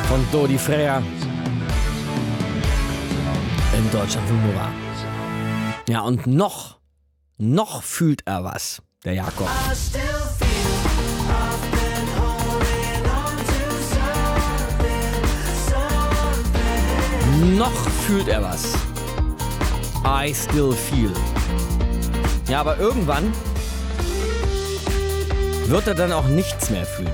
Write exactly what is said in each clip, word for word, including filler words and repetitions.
Von Dodi Freya in Deutschland von Nova. Ja, und noch, noch fühlt er was, der Jakob. Noch fühlt er was. I still feel. Ja, aber irgendwann wird er dann auch nichts mehr fühlen.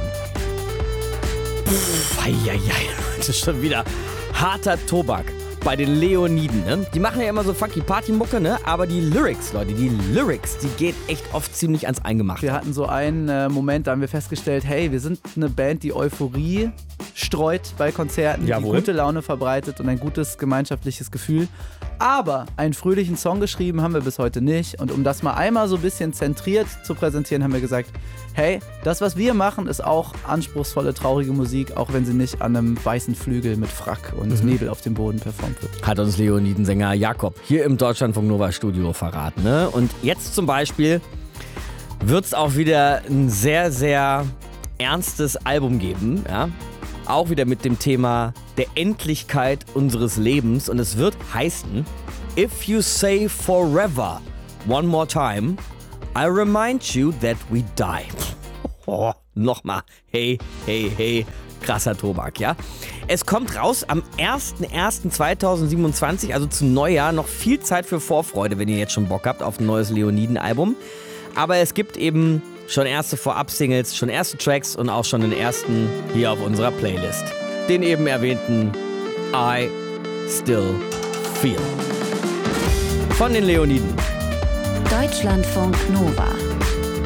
Pff, ei, ei, ei. Das ist schon wieder harter Tobak bei den Leoniden. Ne? Die machen ja immer so funky Partymucke, ne? Aber die Lyrics, Leute, die Lyrics, die geht echt oft ziemlich ans Eingemachte. Wir hatten so einen äh, Moment, da haben wir festgestellt, hey, wir sind eine Band, die Euphorie streut bei Konzerten, Jawohl. die gute Laune verbreitet und ein gutes gemeinschaftliches Gefühl. Aber einen fröhlichen Song geschrieben haben wir bis heute nicht. Und um das mal einmal so ein bisschen zentriert zu präsentieren, haben wir gesagt, hey, das, was wir machen, ist auch anspruchsvolle, traurige Musik, auch wenn sie nicht an einem weißen Flügel mit Frack und mhm. Nebel auf dem Boden performt wird. Hat uns Leonidensänger Jakob hier im Deutschlandfunk Nova Studio verraten. Ne? Und jetzt zum Beispiel wird es auch wieder ein sehr, sehr ernstes Album geben. Ja? Auch wieder mit dem Thema der Endlichkeit unseres Lebens. Und es wird heißen, If you say forever one more time, I remind you that we die. Oh, nochmal. Hey, hey, hey. Krasser Tobak, ja. Es kommt raus am erster erster zweitausendsiebenundzwanzig, also zu Neujahr. Noch viel Zeit für Vorfreude, wenn ihr jetzt schon Bock habt auf ein neues Leoniden-Album. Aber es gibt eben schon erste Vorab-Singles, schon erste Tracks und auch schon den ersten hier auf unserer Playlist. Den eben erwähnten I Still Feel. Von den Leoniden. Deutschlandfunk Nova.